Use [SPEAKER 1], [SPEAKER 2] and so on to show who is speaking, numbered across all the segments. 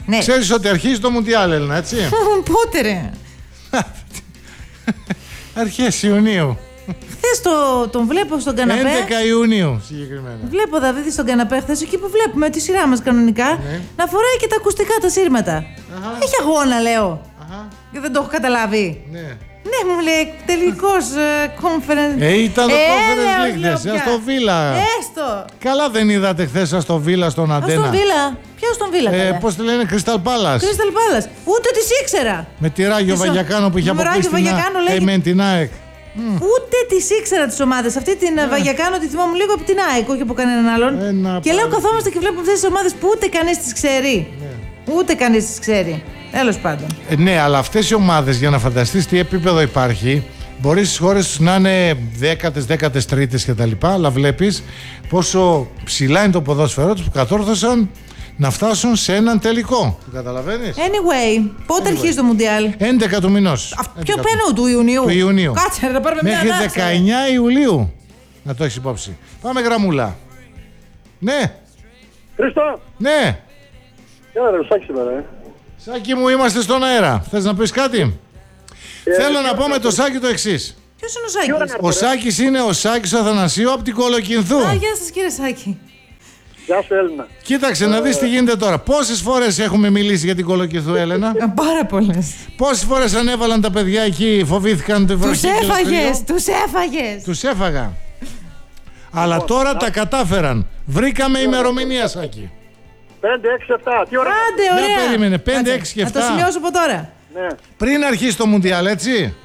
[SPEAKER 1] Ναι.
[SPEAKER 2] Ξέρεις ότι αρχίζει το Μουντιάλ, Έλληνα, έτσι.
[SPEAKER 1] Πότε ρε?
[SPEAKER 2] Αρχές Ιουνίου.
[SPEAKER 1] Χθες τον βλέπω στον καναπέ.
[SPEAKER 2] 11 Ιουνίου συγκεκριμένα.
[SPEAKER 1] Βλέπω Δαβίδη στον καναπέ χθες, εκεί που βλέπουμε τη σειρά μας κανονικά, να φοράει και τα ακουστικά τα σύρματα. Έχει αγώνα, λέω. Και δεν το έχω καταλάβει. Ναι, μου λέει τελικός conference.
[SPEAKER 2] Ήταν το conference league χθες, στο Βίλα.
[SPEAKER 1] Έστω.
[SPEAKER 2] Καλά δεν είδατε χθες στο Βίλα, στον Αντένα?
[SPEAKER 1] Στον Βίλα. Ποιος στον Βίλα?
[SPEAKER 2] Πώς τη λένε, Crystal Palace.
[SPEAKER 1] Crystal Palace. Ούτε τις ήξερα.
[SPEAKER 2] Με τη Ράγιο Βαγιακάνο που είχε αποκλείσει την ΑΕΚ.
[SPEAKER 1] Ούτε τις ήξερα τις ομάδες. Αυτή την Βαγιακάνο τη θυμόμουν λίγο από την ΑΕΚ, όχι από κανέναν άλλον. Και λέω καθόμαστε και βλέπουμε αυτές τις ομάδες που ούτε κανείς τις ξέρει. Ούτε κανείς τις ξέρει. Τέλος πάντων.
[SPEAKER 2] Ναι, αλλά αυτές οι ομάδες, για να φανταστείς τι επίπεδο υπάρχει, μπορεί στις χώρες τους να είναι 10ες, 13ες κτλ. Αλλά βλέπεις πόσο ψηλά είναι το ποδόσφαιρό τους που κατόρθωσαν να φτάσουν σε έναν τελικό. Το καταλαβαίνεις?
[SPEAKER 1] Anyway, πότε αρχίζει το Μουντιάλ?
[SPEAKER 2] 11 του μηνός.
[SPEAKER 1] Ποιο πένου, του Ιουνίου?
[SPEAKER 2] Του Ιουνίου.
[SPEAKER 1] Κάτσε να πάρουμε μια
[SPEAKER 2] μέχρι 19 Ιουλίου. Να το έχεις υπόψη. Πάμε γραμμούλα. Ναι.
[SPEAKER 3] Χρήστο.
[SPEAKER 2] Ναι.
[SPEAKER 3] Έλα ρε, Σάκη σήμερα,
[SPEAKER 2] Σάκη μου, είμαστε στον αέρα. Θες να πεις κάτι? Θέλω να πω με το Σάκη το εξής.
[SPEAKER 1] Ποιος είναι ο Σάκης?
[SPEAKER 2] Ο Σάκης είναι ο Σάκης ο Αθανασίου από την Κολοκυνθού.
[SPEAKER 1] Γεια σας κύριε Σάκη.
[SPEAKER 3] Γεια σου Έλληνα.
[SPEAKER 2] Κοίταξε να δεις τι γίνεται τώρα. Πόσες φορές έχουμε μιλήσει για την Κολοκυνθού, Έλενα?
[SPEAKER 1] Πάρα πολλές.
[SPEAKER 2] Πόσες φορές ανέβαλαν τα παιδιά εκεί, φοβήθηκαν τη βροχή?
[SPEAKER 1] Τους έφαγα.
[SPEAKER 2] Αλλά τώρα τα κατάφεραν. Βρήκαμε ημερομηνία, Σάκη.
[SPEAKER 3] 5, 6, 7. Τι ώρα?
[SPEAKER 1] Άντε, ωραία.
[SPEAKER 2] Δεν περίμενε. 5, 6 και 7.
[SPEAKER 1] Να το σημειώσω από τώρα.
[SPEAKER 3] Ναι.
[SPEAKER 2] Πριν αρχίσει το Μουντιάλ, έτσι.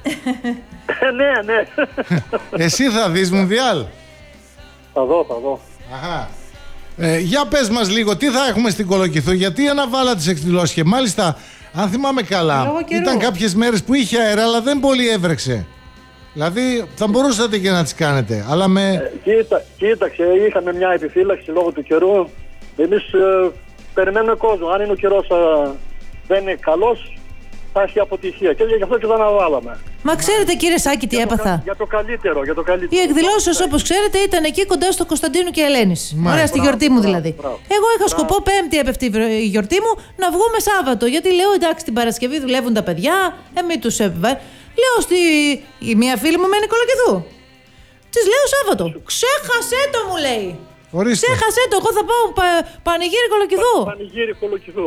[SPEAKER 3] Ναι.
[SPEAKER 2] Εσύ θα δεις Μουντιάλ?
[SPEAKER 3] Θα δω.
[SPEAKER 2] Αχα. Για πες μας λίγο, τι θα έχουμε στην Κολοκυνθού, γιατί αναβάλα τις εκδηλώσεις και μάλιστα, αν θυμάμαι καλά, ήταν κάποιες μέρες που είχε αέρα, αλλά δεν πολύ έβρεξε. Δηλαδή, θα μπορούσατε και να τις κάνετε, αλλά με...
[SPEAKER 3] Κοίταξε, είχαμε μια επιφύλαξη λόγω του καιρού. Εμείς περιμένουμε κόσμο. Αν είναι ο καιρός δεν είναι καλός, θα έχει αποτυχία. Και γι' αυτό και το αναβάλαμε.
[SPEAKER 1] Μα ξέρετε κύριε Σάκη τι έπαθα?
[SPEAKER 3] Για το καλύτερο.
[SPEAKER 1] Οι εκδηλώσεις όπως ξέρετε ήταν εκεί κοντά στο Κωνσταντίνου και Ελένης. Ωραία, στη γιορτή μου δηλαδή. Εγώ είχα σκοπό Πέμπτη έπεφτε η γιορτή μου να βγούμε Σάββατο. Γιατί λέω εντάξει την Παρασκευή δουλεύουν τα παιδιά, μην τους έβγαλε. Λέω η μία φίλη μου μένει Κολοκυνθού. Της λέω Σάββατο. Ξέχασέ το μου λέει.
[SPEAKER 2] Ορίστε.
[SPEAKER 1] Ξέχασέ το, εγώ θα πάω πανηγύρι Κολοκυνθού.
[SPEAKER 3] Πανηγύρι Κολοκυνθού.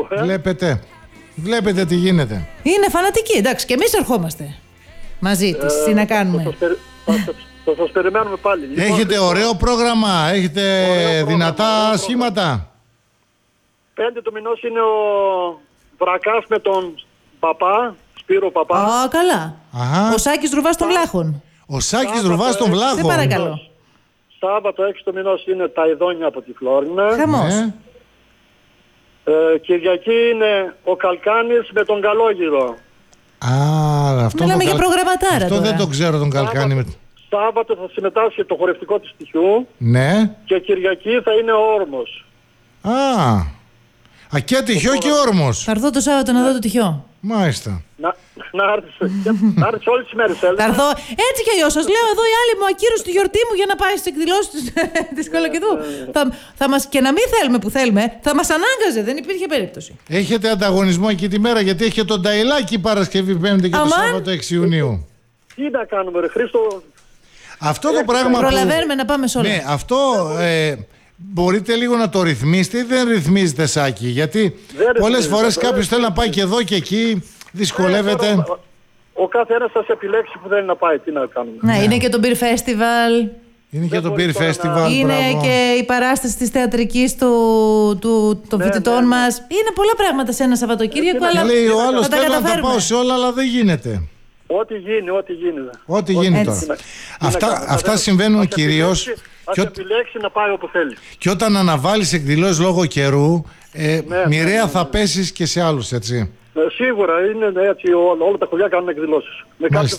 [SPEAKER 2] Βλέπετε τι γίνεται.
[SPEAKER 1] Είναι φανατική, εντάξει, και εμείς ερχόμαστε μαζί της. Τι να κάνουμε.
[SPEAKER 3] Θα σας περιμένουμε πάλι.
[SPEAKER 2] Έχετε ωραίο πρόγραμμα, έχετε δυνατά σχήματα.
[SPEAKER 3] 5 του μηνός είναι ο Βρακάς με τον Παπά, Σπύρο Παπά.
[SPEAKER 1] Α, καλά.
[SPEAKER 2] Αχα.
[SPEAKER 1] Ο Σάκης Ρουβάς των Βλάχων.
[SPEAKER 2] Ο Σάκης Ρουβάς των Βλάχων.
[SPEAKER 1] Σε παρακαλώ.
[SPEAKER 3] Σάββατο 6 του μηνός είναι τα Ιδόνια από τη Φλόρινα.
[SPEAKER 1] Χαμός.
[SPEAKER 2] Ναι.
[SPEAKER 3] Κυριακή είναι ο Καλκάνης με τον Καλόγυρο.
[SPEAKER 2] Αυτό
[SPEAKER 1] μιλάμε για προγραμματάρα.
[SPEAKER 2] Αυτό
[SPEAKER 1] τώρα.
[SPEAKER 2] Δεν το ξέρω τον Καλκάνη.
[SPEAKER 3] Σάββατο θα συμμετάσχει το χορευτικό της Τυχιού.
[SPEAKER 2] Ναι.
[SPEAKER 3] Και Κυριακή θα είναι ο Όρμος.
[SPEAKER 2] Και Τυχιό και Όρμος.
[SPEAKER 1] Θα έρθω το Σάββατο να δω το Τυχιό.
[SPEAKER 2] Μάλιστα.
[SPEAKER 3] Να έρθεις όλες τις μέρες.
[SPEAKER 1] Θα έρθω έτσι κι αλλιώς. Σας λέω εδώ η άλλη μου ακύρωσε τη γιορτή μου για να πάει στις εκδηλώσεις της Κολοκυνθού. Και να μην θέλουμε που θέλουμε, θα μας ανάγκαζε. Δεν υπήρχε περίπτωση.
[SPEAKER 2] Έχετε ανταγωνισμό εκεί τη μέρα, γιατί έχει και τον Ταϊλάκη Παρασκευή Πέμπτη και το Σάββατο 6 Ιουνίου.
[SPEAKER 3] Τι να κάνουμε ρε Χρήστο.
[SPEAKER 2] Αυτό το πράγμα
[SPEAKER 1] προλαβαίνουμε να πάμε σε όλα.
[SPEAKER 2] Ναι, αυτό μπορείτε λίγο να το ρυθμίσετε ή δεν ρυθμίζετε, Σάκη? Γιατί πολλές φορές κάποιος θέλει να πάει και εδώ και εκεί, δυσκολεύεται.
[SPEAKER 3] Ο κάθε ένας θα σε επιλέξει που θέλει να πάει. Τι να κάνουμε.
[SPEAKER 1] Ναι, είναι και το Beer Festival.
[SPEAKER 2] Είναι και το Beer Festival.
[SPEAKER 1] Είναι και η παράσταση της θεατρικής των φοιτητών μας. Είναι πολλά πράγματα σε ένα Σαββατοκύριακο. Αλλά
[SPEAKER 2] λέει ο άλλος θέλω να τα πάω σε όλα, αλλά δεν γίνεται.
[SPEAKER 3] Ό,τι
[SPEAKER 2] γίνει τώρα. Αυτά συμβαίνουν κυρίως.
[SPEAKER 3] Θα επιλέξει να πάει όπου θέλει.
[SPEAKER 2] Και όταν αναβάλεις εκδηλώσεις λόγω καιρού, μοιραία θα πέσεις και σε άλλους, έτσι.
[SPEAKER 3] Σίγουρα είναι έτσι. Όλα τα χωριά κάνουν εκδηλώσεις. Με κάποιον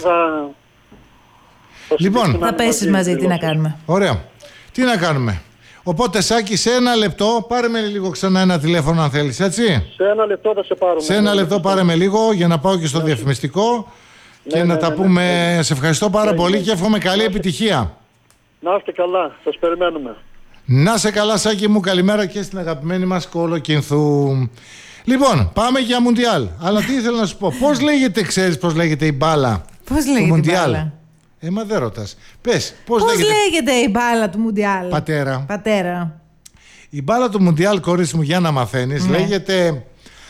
[SPEAKER 2] Λοιπόν,
[SPEAKER 1] θα πέσεις μαζί, τι να κάνουμε.
[SPEAKER 2] Ωραία. Τι να κάνουμε. Οπότε, Σάκη, σε ένα λεπτό, πάρε με λίγο ξανά ένα τηλέφωνο αν θέλεις, έτσι.
[SPEAKER 3] Σε ένα λεπτό θα σε πάρουμε.
[SPEAKER 2] Σε ένα λεπτό πάρε με λίγο για να πάω και στο διαφημιστικό και να τα πούμε. Σε ευχαριστώ πάρα πολύ και εύχομαι καλή επιτυχία.
[SPEAKER 3] Να είστε καλά, σας περιμένουμε.
[SPEAKER 2] Να σε καλά, Σάκη μου, καλημέρα και στην αγαπημένη μας Κολοκυνθού. Λοιπόν, πάμε για Μουντιάλ. Αλλά τι ήθελα να σου πω, πώς λέγεται, ξέρεις πώς λέγεται η μπάλα
[SPEAKER 1] Πώς λέγεται
[SPEAKER 2] του Μουντιάλ?
[SPEAKER 1] η μπάλα?
[SPEAKER 2] Μα δεν ρωτάς. Πες, πώς
[SPEAKER 1] λέγεται η μπάλα του Μουντιάλ? Πατέρα.
[SPEAKER 2] Η μπάλα του Μουντιάλ, κορίτσι μου, για να μαθαίνεις, λέγεται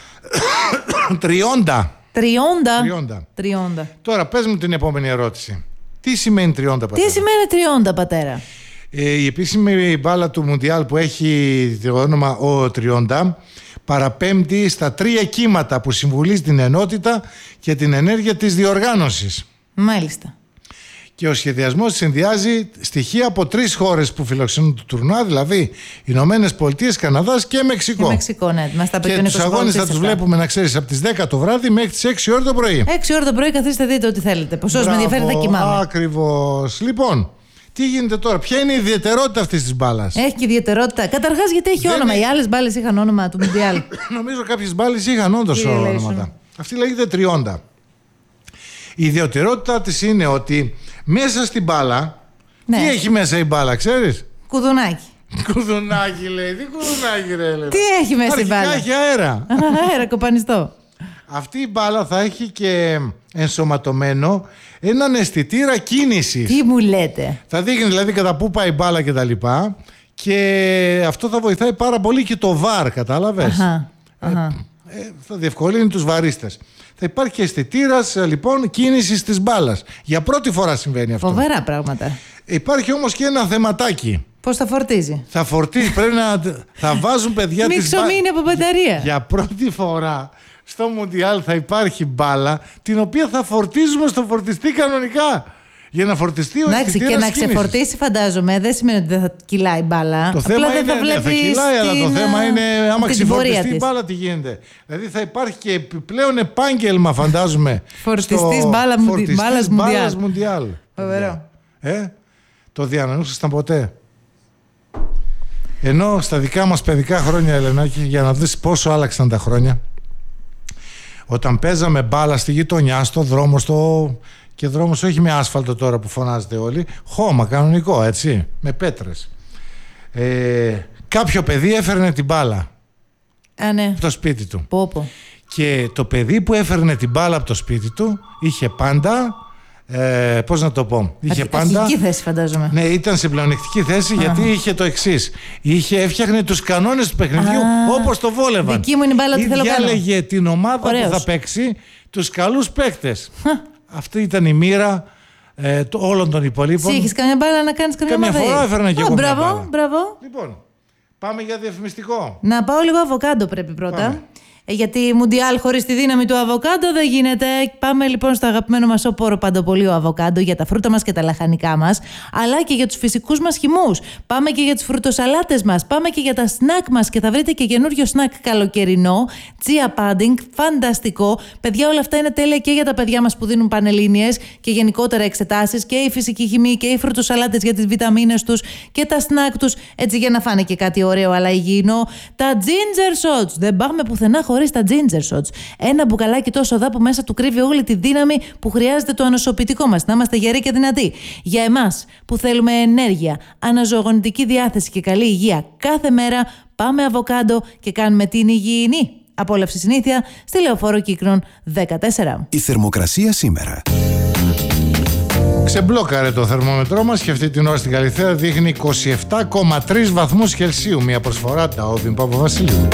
[SPEAKER 2] τριόντα. Τριόντα. Τώρα πες μου την επόμενη ερώτηση. Τι σημαίνει τριόντα, πατέρα?
[SPEAKER 1] Τι σημαίνει τριόντα, πατέρα?
[SPEAKER 2] Η επίσημη μπάλα του Μουντιάλ που έχει το όνομα ο Τριόντα παραπέμπτει στα 3 κύματα που συμβουλίζει την ενότητα και την ενέργεια της διοργάνωσης.
[SPEAKER 1] Μάλιστα.
[SPEAKER 2] Και ο σχεδιασμός συνδυάζει στοιχεία από 3 χώρες που φιλοξενούν το τουρνουά, δηλαδή Ηνωμένες Πολιτείες, Καναδάς και Μεξικό.
[SPEAKER 1] Και Μεξικό, ναι.
[SPEAKER 2] Και τους αγώνες θα τους βλέπουμε, να ξέρεις, από τις 10 το βράδυ μέχρι τις 6 ώρα το πρωί.
[SPEAKER 1] 6 ώρα το πρωί, καθίστε, δείτε ό,τι θέλετε. Ποσός με ενδιαφέρει, θα κοιμάμαι.
[SPEAKER 2] Ακριβώς. Λοιπόν, τι γίνεται τώρα, ποια είναι η ιδιαιτερότητα αυτής της μπάλας?
[SPEAKER 1] Έχει και ιδιαιτερότητα. Καταρχάς, γιατί έχει όνομα. Οι άλλες μπάλες είχαν όνομα του Μουντιάλ.
[SPEAKER 2] Νομίζω κάποιες μπάλες είχαν όντως ονόματα. Αυτή λέγεται τριόντα. Η ιδιαιτερότητα της είναι ότι μέσα στην μπάλα. Ναι. Τι έχει μέσα η μπάλα, ξέρεις?
[SPEAKER 1] Κουδουνάκι.
[SPEAKER 2] Κουδουνάκι, λέει. Τι κουδουνάκι, ρε, λέει.
[SPEAKER 1] Τι έχει μέσα η μπάλα?
[SPEAKER 2] Έχει αέρα.
[SPEAKER 1] Αέρα, κοπανιστό.
[SPEAKER 2] Αυτή η μπάλα θα έχει και ενσωματωμένο έναν αισθητήρα κίνησης.
[SPEAKER 1] Τι μου λέτε?
[SPEAKER 2] Θα δείχνει δηλαδή κατά πού πάει η μπάλα και τα λοιπά. Και αυτό θα βοηθάει πάρα πολύ και το VAR, κατάλαβες? Θα διευκολύνει τους βαρίστες. Θα υπάρχει και αισθητήρας, λοιπόν, κίνησης της μπάλας. Για πρώτη φορά συμβαίνει αυτό.
[SPEAKER 1] Φοβερά πράγματα.
[SPEAKER 2] Υπάρχει όμως και ένα θεματάκι.
[SPEAKER 1] Πώς θα φορτίζει?
[SPEAKER 2] Θα φορτίζει, πρέπει να. Θα βάζουν παιδιά
[SPEAKER 1] τις μπάλες. Μη ξομείνει από μπαταρία.
[SPEAKER 2] Για πρώτη φορά στο Μουντιάλ θα υπάρχει μπάλα την οποία θα φορτίζουμε στο φορτιστή κανονικά. Για να φορτιστεί ο αισθητήρας κίνησης.
[SPEAKER 1] Και να ξεφορτίσει, φαντάζομαι, δεν σημαίνει ότι δεν θα κυλάει η μπάλα.
[SPEAKER 2] Το θέμα είναι ότι θα κυλάει, αλλά το θέμα είναι άμα ξεφορτιστεί η μπάλα, τι γίνεται. Δηλαδή θα υπάρχει και επιπλέον επάγγελμα, φαντάζομαι.
[SPEAKER 1] Φορτιστής μπάλας
[SPEAKER 2] Μουντιάλ.
[SPEAKER 1] Φοβερό.
[SPEAKER 2] Το διανοούσασταν ποτέ? Ενώ στα δικά μας παιδικά χρόνια, Ελενάκη, για να δεις πόσο άλλαξαν τα χρόνια, όταν παίζαμε μπάλα στη γειτονιά, στο δρόμο, και δρόμος όχι με άσφαλτο τώρα που φωνάζετε όλοι, χώμα κανονικό, έτσι, με πέτρες. Κάποιο παιδί έφερνε την μπάλα από το σπίτι του. Και το παιδί που έφερνε την μπάλα από το σπίτι του είχε πάντα, πώς να το πω, είχε πάντα
[SPEAKER 1] αρχική θέση, φαντάζομαι.
[SPEAKER 2] Ναι, ήταν σε πλεονεκτική θέση, γιατί είχε το εξής. Έφτιαχνε τους κανόνες του παιχνιδιού όπως το βόλευαν.
[SPEAKER 1] Δική μου είναι η μπάλα, τι θέλω να κάνω.
[SPEAKER 2] Διάλεγε την ομάδα που θα παίξει, τους καλούς παίκτες. Αυτή ήταν η μοίρα όλων των υπολείπων.
[SPEAKER 1] Εσύ έχεις καμιά μπάλα να κάνεις καμιά
[SPEAKER 2] μαδί? Καμιά φορά έφερνα και εγώ μια μπάλα.
[SPEAKER 1] Μπράβο.
[SPEAKER 2] Λοιπόν, πάμε για διαφημιστικό.
[SPEAKER 1] Να πάω λίγο αβοκάντο πρέπει πρώτα. Πάμε. Γιατί Μουντιάλ χωρίς τη δύναμη του αβοκάντο δεν γίνεται. Πάμε λοιπόν στο αγαπημένο μας όπορο παντοπολείο αβοκάντο για τα φρούτα μας και τα λαχανικά μας, αλλά και για τους φυσικούς μας χυμούς. Πάμε και για τις φρουτοσαλάτες μας. Πάμε και για τα σνακ μας και θα βρείτε και καινούριο σνακ καλοκαιρινό. Chia pudding, φανταστικό. Παιδιά, όλα αυτά είναι τέλεια και για τα παιδιά μας που δίνουν πανελλήνιες και γενικότερα εξετάσεις, και η φυσική χυμή και οι φρουτοσαλάτες για τις βιταμίνες τους και τα σνακ τους, έτσι για να φάνε και κάτι ωραίο αλλά υγιεινό. Τα ginger shots. Δεν πάμε πουθενά χωρίς τα ginger shots. Ένα μπουκαλάκι τόσο δά που μέσα του κρύβει όλη τη δύναμη που χρειάζεται το ανοσοποιητικό μας. Να είμαστε γεροί και δυνατοί. Για εμάς που θέλουμε ενέργεια, αναζωογονητική διάθεση και καλή υγεία κάθε μέρα, πάμε αβοκάντο και κάνουμε την υγιεινή απόλαυση συνήθεια στη Λεωφόρο Κύκνων 14.
[SPEAKER 4] Η θερμοκρασία σήμερα.
[SPEAKER 2] Ξεμπλόκαρε το θερμόμετρό μας και αυτή την ώρα στην Καλιθέα δείχνει 27,3 βαθμούς Κελσίου. Μια προσφορά Ντάουβιν Παπαβασιλείου.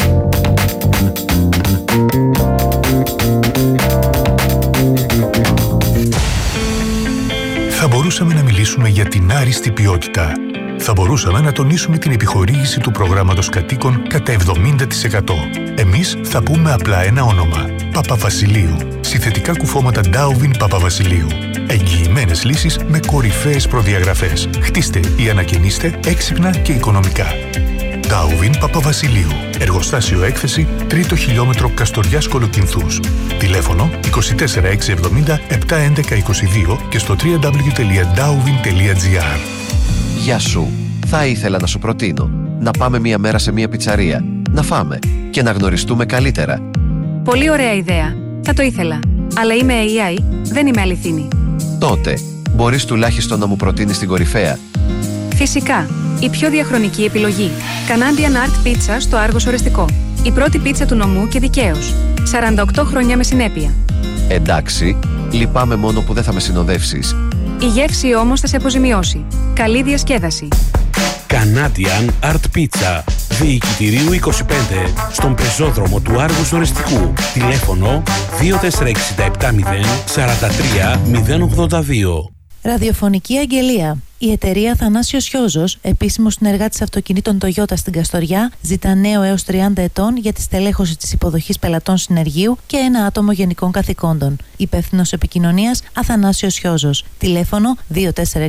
[SPEAKER 4] Θα μπορούσαμε να μιλήσουμε για την άριστη ποιότητα. Θα μπορούσαμε να τονίσουμε την επιχορήγηση του προγράμματος κατοίκων κατά 70%. Εμείς θα πούμε απλά ένα όνομα. Παπαβασιλείου. Συνθετικά κουφώματα Ντάουβιν Παπαβασιλείου. Εγγυημένες λύσεις με κορυφαίες προδιαγραφές. Χτίστε ή ανακαινίστε έξυπνα και οικονομικά. Ντάουβιν Παπαβασιλείου. Εργοστάσιο έκθεση 3ο χιλιόμετρο Καστοριάς Κολοκυνθούς. Τηλέφωνο 24670 71122 και στο www.dauvin.gr.
[SPEAKER 5] Γεια σου. Θα ήθελα να σου προτείνω να πάμε μία μέρα σε μία πιτσαρία, να φάμε και να γνωριστούμε καλύτερα.
[SPEAKER 6] Πολύ ωραία ιδέα. Θα το ήθελα. Αλλά είμαι AI, δεν είμαι αληθινή.
[SPEAKER 5] Τότε, μπορείς τουλάχιστον να μου προτείνεις την κορυφαία.
[SPEAKER 6] Φυσικά. Η πιο διαχρονική επιλογή. Canadian Art Pizza στο Άργος Ορεστικό. Η πρώτη πίτσα του νομού και δικαίως. 48 χρόνια με συνέπεια.
[SPEAKER 5] Εντάξει, λυπάμαι μόνο που δεν θα με συνοδεύσεις.
[SPEAKER 6] Η γεύση όμως θα σε αποζημιώσει. Καλή διασκέδαση.
[SPEAKER 7] Canadian Art Pizza. Διοικητηρίου 25. Στον πεζόδρομο του Άργους Ορεστικού. Τηλέφωνο 24670 43 082.
[SPEAKER 1] Ραδιοφωνική αγγελία. Η εταιρεία Αθανάσιος Χιόζος, επίσημος συνεργάτης αυτοκινήτων Toyota στην Καστοριά, ζητά νέο έως 30 ετών για τη στελέχωση της υποδοχής πελατών συνεργείου και ένα άτομο γενικών καθηκόντων. Υπεύθυνος επικοινωνίας Αθανάσιος Χιόζος. Τηλέφωνο 24670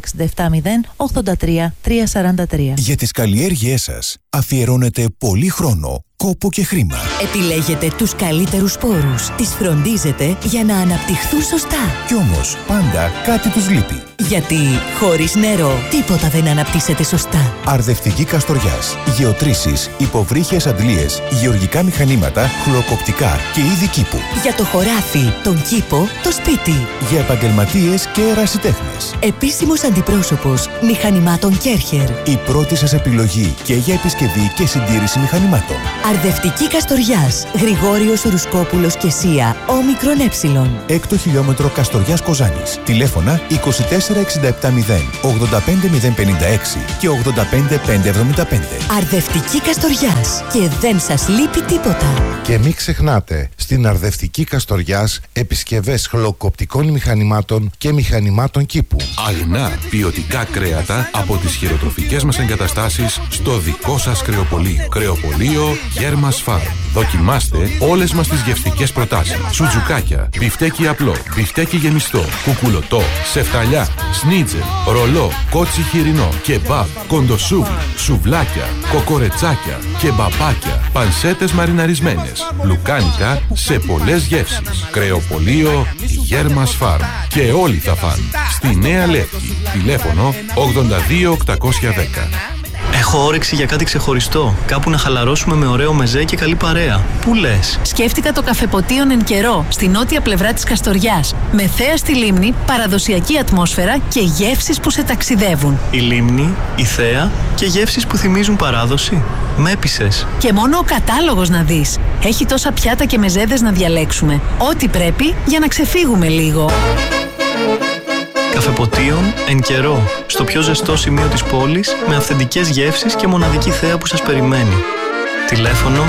[SPEAKER 1] 83 343.
[SPEAKER 8] Για τις καλλιέργειές σας αφιερώνετε πολύ χρόνο, κόπο και χρήμα.
[SPEAKER 9] Επιλέγετε τους καλύτερους σπόρους, τις φροντίζετε για να αναπτυχθούν σωστά.
[SPEAKER 8] Κι όμως πάντα κάτι τους λείπει.
[SPEAKER 9] Γιατί χωρίς νερό τίποτα δεν αναπτύσσεται σωστά.
[SPEAKER 8] Αρδευτική Καστοριάς. Γεωτρήσεις, υποβρύχιες αντλίες, γεωργικά μηχανήματα, χλωκοπτικά και είδη κήπου.
[SPEAKER 9] Για το χωράφι, τον κήπο, το σπίτι.
[SPEAKER 8] Για επαγγελματίες και ερασιτέχνες.
[SPEAKER 9] Επίσημος αντιπρόσωπος μηχανημάτων Κέρχερ.
[SPEAKER 8] Η πρώτη σας επιλογή και για επισκευή και συντήρηση μηχανημάτων.
[SPEAKER 9] Αρδευτική Καστοριάς. Γρηγόριος Ρουσκόπουλος και Σία. Όμικρον Έψιλον.
[SPEAKER 8] 6ο χιλιόμετρο Καστοριάς Κοζάνης. Τηλέφωνα 24670 85056 και 85575.
[SPEAKER 9] Αρδευτική Καστοριάς. Και δεν σας λείπει τίποτα.
[SPEAKER 2] Και μην ξεχνάτε, στην Αρδευτική Καστοριάς επισκευές χλωκοπτικών μηχανημάτων και μηχανημάτων κήπου.
[SPEAKER 10] Αγνά ποιοτικά κρέατα από τις χειροτροφικές μας εγκαταστάσεις στο δικό σας κρεοπωλείο. Κρεοπωλείο Γέρμας Φαρμ. Δοκιμάστε όλες μας τις γευστικές προτάσεις. Σουτζουκάκια, μπιφτέκι απλό, μπιφτέκι γεμιστό, κουκουλωτό, σεφταλιά, σνίτζελ, ρολό, κότσι χοιρινό, κεμπάμπ, κοντοσούβλι, σουβλάκια, κοκορετσάκια, κεμπαπάκια, πανσέτες μαριναρισμένες, λουκάνικα σε πολλές γεύσεις. Κρεοπωλείο Γέρμας Φαρμ. Και όλοι θα φάνε. Στη Νέα Λεύκη. Τηλέφωνο 82 810.
[SPEAKER 11] Έχω όρεξη για κάτι ξεχωριστό. Κάπου να χαλαρώσουμε με ωραίο μεζέ και καλή παρέα. Πού λες?
[SPEAKER 12] Σκέφτηκα το καφεποτίον εν καιρό, στη νότια πλευρά της Καστοριάς. Με θέα στη λίμνη, παραδοσιακή ατμόσφαιρα και γεύσεις που σε ταξιδεύουν.
[SPEAKER 11] Η λίμνη, η θέα και γεύσεις που θυμίζουν παράδοση. Με έπεισες.
[SPEAKER 12] Και μόνο ο κατάλογος να δεις. Έχει τόσα πιάτα και μεζέδες να διαλέξουμε. Ό,τι πρέπει για να ξεφύγουμε λίγο.
[SPEAKER 11] Καφεποτίον εν καιρό, στο πιο ζεστό σημείο της πόλης, με αυθεντικές γεύσεις και μοναδική θέα που σας περιμένει. Τηλέφωνο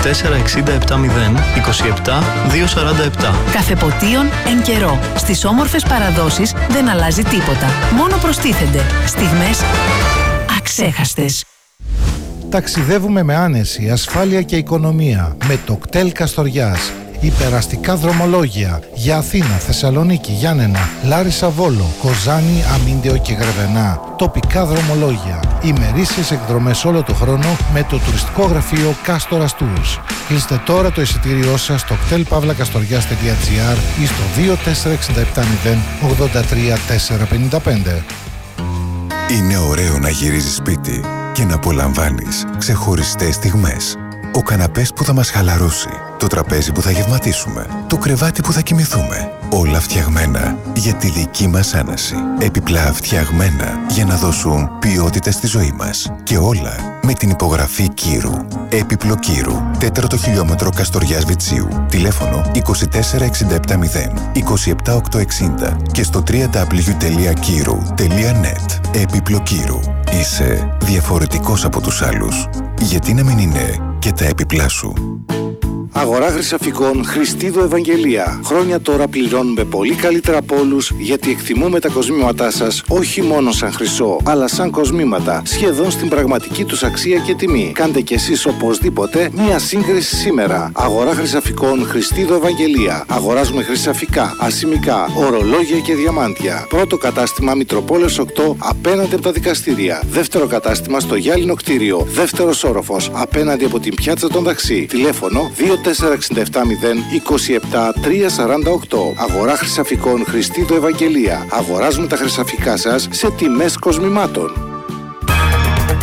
[SPEAKER 11] 24670 27 247.
[SPEAKER 12] Καφεποτίον εν καιρό. Στις όμορφες παραδόσεις δεν αλλάζει τίποτα. Μόνο προστίθενται στιγμές αξέχαστες.
[SPEAKER 2] Ταξιδεύουμε με άνεση, ασφάλεια και οικονομία με το κτέλ Καστοριάς. Υπεραστικά δρομολόγια για Αθήνα, Θεσσαλονίκη, Γιάννενα, Λάρισα, Βόλο, Κοζάνη, Αμίντεο και Γρεβενά. Τοπικά δρομολόγια. Ημερήσιες εκδρομές όλο το χρόνο με το τουριστικό γραφείο Κάστορας Tours. Κλείστε τώρα το εισιτήριό σας στο ktelpavlakastorias.gr ή στο 24670 83 455.
[SPEAKER 8] Είναι ωραίο να γυρίζεις σπίτι και να απολαμβάνεις ξεχωριστές στιγμές. Ο καναπές που θα μας χαλαρώσει, το τραπέζι που θα γευματίσουμε, το κρεβάτι που θα κοιμηθούμε. Όλα φτιαγμένα για τη δική μας άναση. Επιπλά φτιαγμένα για να δώσουν ποιότητα στη ζωή μας. Και όλα με την υπογραφή Κύρου. Έπιπλο Κύρου. 4ο χιλιόμετρο Καστοριάς Βιτσίου. Τηλέφωνο 24670 27860 και στο www.kiru.net. Έπιπλο Κύρου. Είσαι διαφορετικός από τους άλλους. Γιατί να μην είναι και τα έπιπλά σου?
[SPEAKER 2] Αγορά Χρυσαφικών Χριστίδο Ευαγγελία. Χρόνια τώρα πληρώνουμε πολύ καλύτερα από όλους, γιατί εκτιμούμε τα κοσμήματά σας όχι μόνο σαν χρυσό, αλλά σαν κοσμήματα, σχεδόν στην πραγματική τους αξία και τιμή. Κάντε κι εσείς οπωσδήποτε μία σύγκριση σήμερα. Αγορά Χρυσαφικών Χριστίδο Ευαγγελία. Αγοράζουμε χρυσαφικά, ασημικά, ορολόγια και διαμάντια. Πρώτο κατάστημα Μητροπόλεως 8 απέναντι από τα δικαστήρια. Δεύτερο κατάστημα στο Γυάλινο κτίριο. Δεύτερος όροφος απέναντι από την πιάτσα των Ταξί. Τηλέφωνο 24670 27 348. Αγορά Χρυσαφικών Χριστίδο Ευαγγελία. Αγοράζουμε τα χρυσαφικά σας σε τιμές κοσμημάτων.
[SPEAKER 8] Μένουμε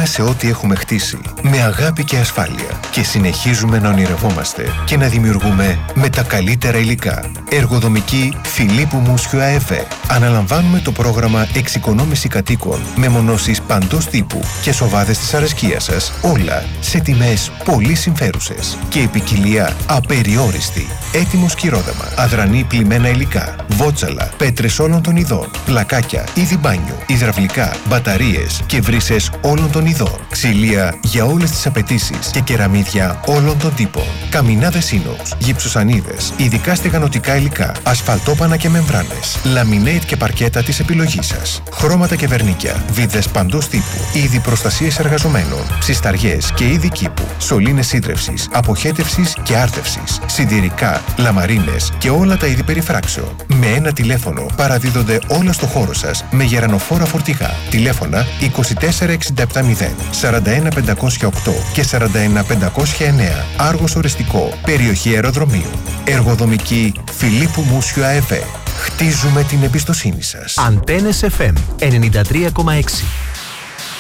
[SPEAKER 8] επενδύουμε σε ό,τι έχουμε χτίσει με αγάπη και ασφάλεια και συνεχίζουμε να ονειρευόμαστε και να δημιουργούμε με τα καλύτερα υλικά. Εργοδομική Φιλίππου Μούσιου ΑΕΒ. Αναλαμβάνουμε το πρόγραμμα εξοικονόμηση κατοίκων με μονώσεις παντός τύπου και σοβάδες της αρεσκίας σας, όλα σε τιμές πολύ συμφέρουσες και η ποικιλία απεριόριστη. Έτοιμο σκυρόδεμα, αδρανή πλημμένα υλικά, βότσαλα, πέτρες όλων των ειδών, πλακάκια, είδη μπάνιου, υδραυλικά, μπαταρίες και βρύσες όλων των ειδών, ξυλία για όλες τις απαιτήσεις και κεραμίδια όλων των τύπων, καμινάδες ίνοξ, γυψοσανίδες, ειδικά στεγανοτικά υλικά, ασφαλτόπανα και μεμβράνες, λαμινέιτ και παρκέτα της επιλογής σας, χρώματα και βερνίκια, βίδες παντός τύπου, είδη προστασίες εργαζομένων, ψισταριές και είδη κήπου, σωλήνες σύντρευσης, αποχέτευσης και άρτευσης, σιδηρικά, λαμαρίνες και όλα τα είδη περιφράξεων. Με ένα τηλέφωνο παραδίδονται όλα στο χώρο σας με γερανοφόρα φορτηγά. Τηλέφωνα 24670 41508 και 41509. Άργος Οριστικό, περιοχή αεροδρομίου. Εργοδομική Φιλίππου Μούσιου ΑΕΒ. Χτίζουμε την εμπιστοσύνη σας.
[SPEAKER 13] Αντένες FM 93,6.